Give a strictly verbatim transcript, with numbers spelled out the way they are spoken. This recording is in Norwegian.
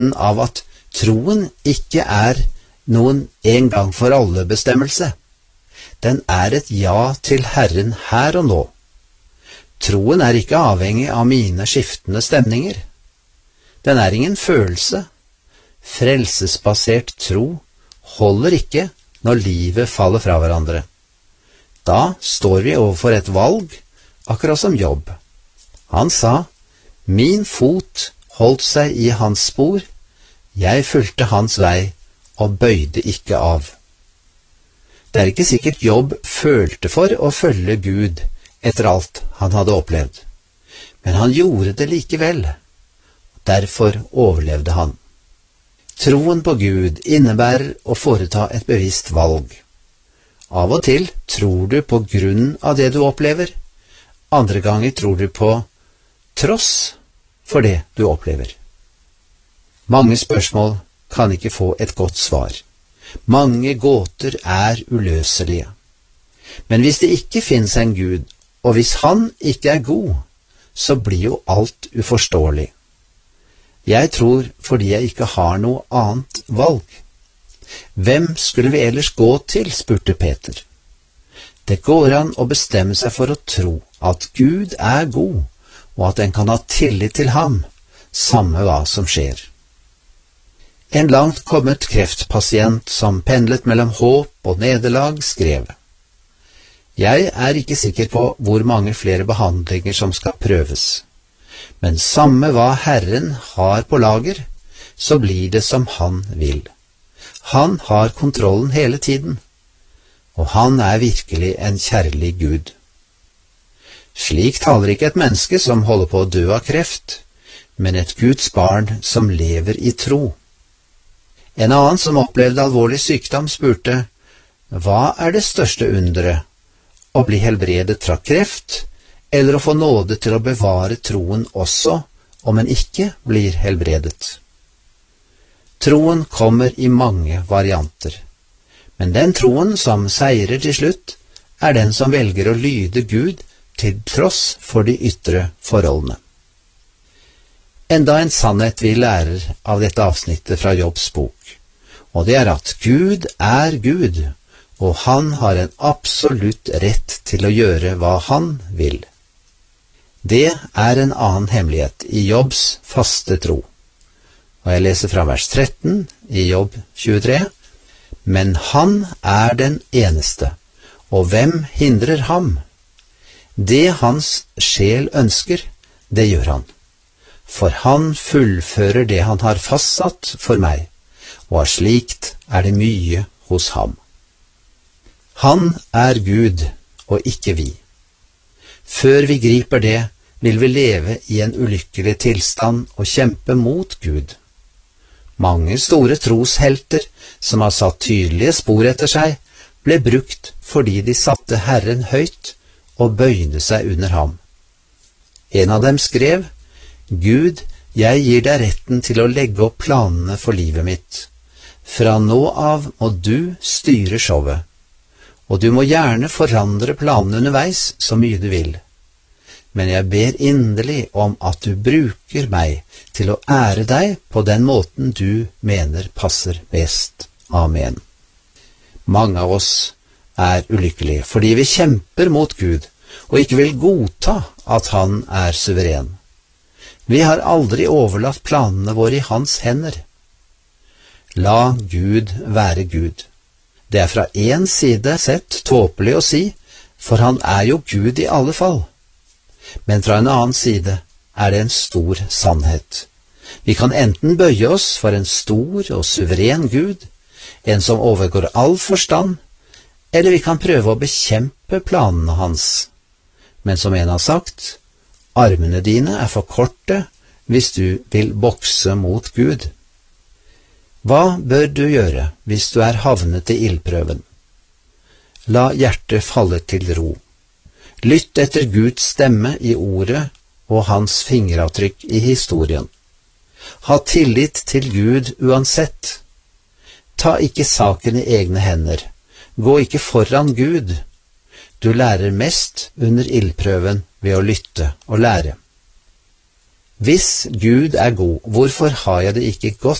essensen av at troen ikke er noen en gang for alle bestemmelse. Den er et ja til Herren her og nå. Troen er ikke avhengig av mine skiftende stemninger. Den er ingen følelse. Frelsesbasert tro holder ikke når livet faller fra hverandre. Da står vi overfor et valg, akkurat som Jobb. Han sa, min fot holdt seg i hans spor, jeg fulgte hans vei og bøyde ikke av. Det er ikke sikkert Jobb følte for å følge Gud etter alt han hadde opplevd, men han gjorde det likevel. Derfor overlevde han. Troen på Gud innebærer å foreta et bevisst valg. Av og til tror du på grunn av det du opplever, andre ganger tror du på tross for det du opplever. Mange spørsmål kan ikke få et godt svar. Mange gåter er uløselige. Men hvis det ikke finnes en Gud, og hvis han ikke er god, så blir jo alt uforståelig. Jeg tror fordi jeg ikke har noe annet valg. Hvem skulle vi ellers gå til, spurte Peter. Det går an å bestemme seg for å tro at Gud er god, og at en kan ha tillit til ham, samme hva som skjer. En langt kommet kreftpasient som pendlet mellom håp og nederlag skrev: Jeg er ikke sikker på hvor mange flere behandlinger som skal prøves, men samme hva Herren har på lager, så blir det som han vil. Han har kontrollen hele tiden, og han er virkelig en kjærlig Gud. Slik taler ikke et menneske som holder på å dø av kreft, men et Guds barn som lever i tro. En annen som opplevde alvorlig sykdom spurte, hva er det største underet? Å bli helbredet fra kreft, eller å få nåde til å bevare troen også om en ikke blir helbredet? Troen kommer i mange varianter, men den troen som seirer til slutt, er den som velger å lyde Gud til tross for de ytre forholdene. Enda en sannhet vi lærer av dette avsnittet fra Jobbs bok, og det er at Gud er Gud, og han har en absolutt rett til å gjøre hva han vil. Det er en annen hemmelighet i Jobbs faste tro. Og jeg leser fra vers tretten i Jobb tjuetre. Men han er den eneste, og hvem hindrer ham? Det hans sjel ønsker, det gjør han. For han fullfører det han har fastsatt for meg, og av slikt er det mye hos ham. Han er Gud, og ikke vi. Før vi griper det, vil vi leve i en ulykkelig tilstand og kjempe mot Gud. Mange store troshelter som har satt tydelige spor etter seg, ble brukt fordi de satte Herren høyt og bøyde seg under ham. En av dem skrev, Gud, jeg gir deg retten til å legge opp planene for livet mitt. Fra nå av må du styre showet, og du må gjerne forandre planene underveis så mye du vil. Men jeg ber inderlig om at du bruker meg til å ære deg på den måten du mener passer best. Amen. Mange av oss er ulykkelige fordi vi kjemper mot Gud og ikke vil godta at han er suveren. Vi har aldri overlatt planene våre i hans hender. La Gud være Gud. Det er fra en side sett tåpelig å si, for han er jo Gud i alle fall. Men fra en annen side er det en stor sannhet. Vi kan enten bøye oss for en stor og suveren Gud, en som overgår all forstand, eller vi kan prøve å bekjempe planene hans. Men som en har sagt, armene dine er for korte hvis du vil bokse mot Gud. Hva bør du gjøre hvis du er havnet i ildprøven? La hjertet falle til ro. Lytt etter Guds stemme i ordet og hans fingeravtrykk i historien. Ha tillit til Gud uansett. Ta ikke saken i egne hender. Gå ikke foran Gud. Du lærer mest under ildprøven ved å lytte og lære. Hvis Gud er god, hvorfor har jeg det ikke godt